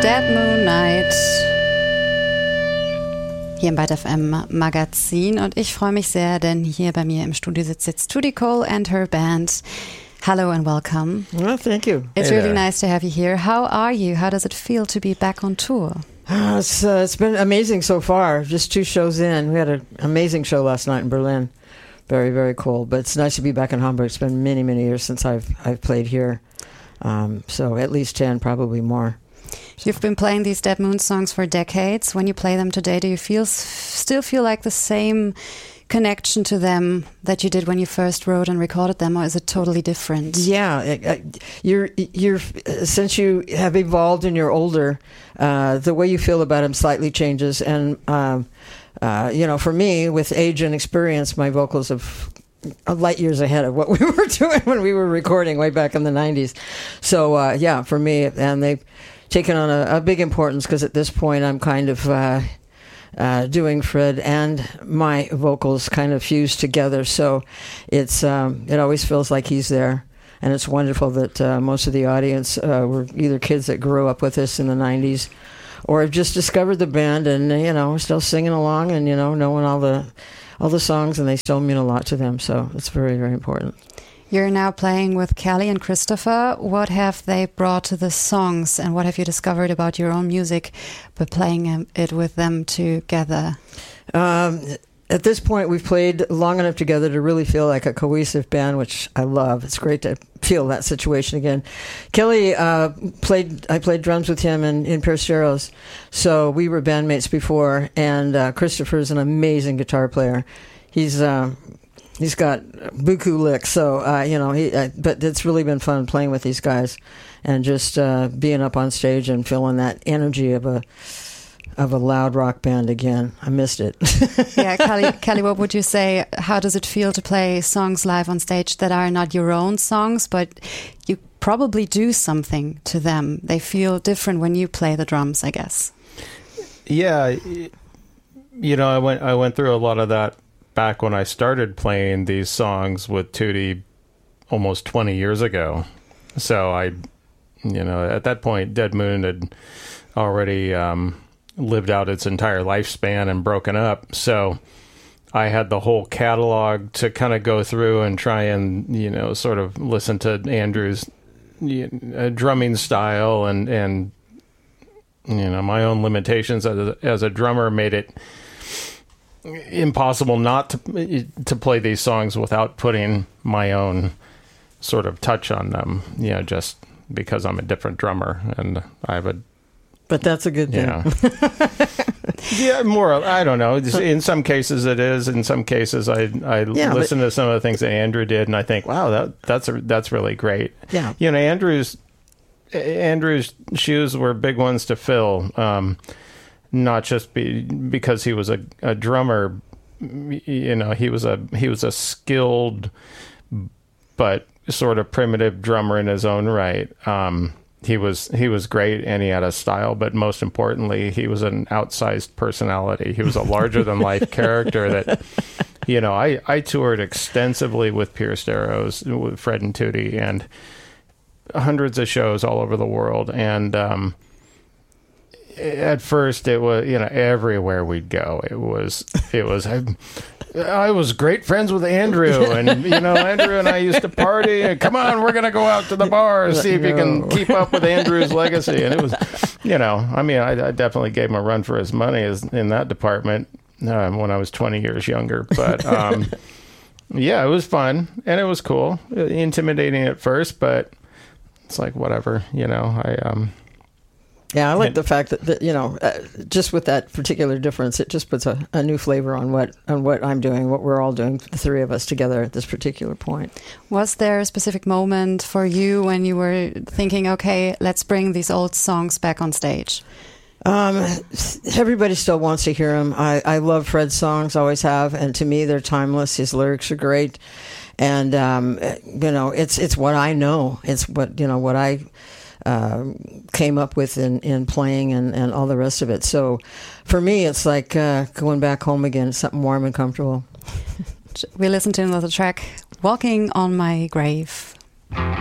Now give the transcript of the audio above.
Dead Moon Night hier im Byte FM Magazin und ich freue mich sehr, denn hier bei mir im Studio sitzt jetzt Tutti Cole and her band. Hello and welcome. Well, thank you. It's really nice to have you here. How are you? How does it feel to be back on tour? It's been amazing so far. Just 2 shows in. We had an amazing show last night in Berlin. Very, very cool. But it's nice to be back in Hamburg. It's been many, many years since I've played here. So at least 10, probably more. You've been playing these Dead Moon songs for decades. When you play them today, do you still feel like the same connection to them that you did when you first wrote and recorded them, or is it totally different? Yeah, you're since you have evolved and you're older, the way you feel about them slightly changes. And for me, with age and experience, my vocals have light years ahead of what we were doing when we were recording way back in the 90s. So for me, and they've taken on a big importance because at this point I'm kind of doing Fred and my vocals kind of fused together. So it's it always feels like he's there. And it's wonderful that most of the audience were either kids that grew up with us in the 90s or have just discovered the band and, still singing along and, knowing all the songs, and they still mean a lot to them. So it's very, very important. You're now playing with Kelly and Christopher. What have they brought to the songs, and what have you discovered about your own music by playing it with them together? At this point, we've played long enough together to really feel like a cohesive band, which I love. It's great to feel that situation again. Kelly, I played drums with him in Pierce Jarrows, so we were bandmates before, and Christopher's an amazing guitar player. He's got buku licks, so but it's really been fun playing with these guys and just being up on stage and feeling that energy of a loud rock band again. I missed it. Yeah, Kelly, what would you say? How does it feel to play songs live on stage that are not your own songs, but you probably do something to them? They feel different when you play the drums, I guess. Yeah, I went through a lot of that back when I started playing these songs with Tutti almost 20 years ago. So at that point, Dead Moon had already lived out its entire lifespan and broken up. So I had the whole catalog to kind of go through and try and, sort of listen to Andrew's drumming style and my own limitations as a drummer made it impossible not to play these songs without putting my own sort of touch on them, just because I'm a different drummer and I have a... But that's a good thing. Yeah, more. I don't know. In some cases it is. In some cases I listen to some of the things that Andrew did and I think, wow, that's really great. Yeah. Andrew's shoes were big ones to fill. Not just because he was a drummer, he was a skilled but sort of primitive drummer in his own right. He was great and he had a style, but most importantly, he was an outsized personality. He was a larger than life character that, I toured extensively with Pierce Jarrows, with Fred and Tutti, and hundreds of shows all over the world. And, at first it was, everywhere we'd go, it was, I was great friends with Andrew and, Andrew and I used to party and come on, we're going to go out to the bar and see if you can keep up with Andrew's legacy. And it was, I definitely gave him a run for his money in that department when I was 20 years younger. But, it was fun and it was cool, intimidating at first, but it's like, whatever, Yeah, I like the fact that just with that particular difference, it just puts a new flavor on what I'm doing, what we're all doing, the three of us together at this particular point. Was there a specific moment for you when you were thinking, okay, let's bring these old songs back on stage? Everybody still wants to hear them. I love Fred's songs, always have, and to me, they're timeless. His lyrics are great, and it's what I know. It's what I came up with in playing and all the rest of it. So for me, it's like going back home again, something warm and comfortable. We listen to another track, Walking on My Grave.